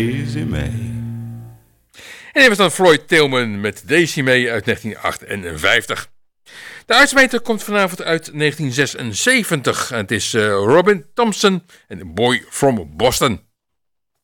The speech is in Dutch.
En dit was dan Floyd Tillman met Daisy May uit 1958. De uitsmijter komt vanavond uit 1976. En het is Robin Thompson en The Boy from Boston.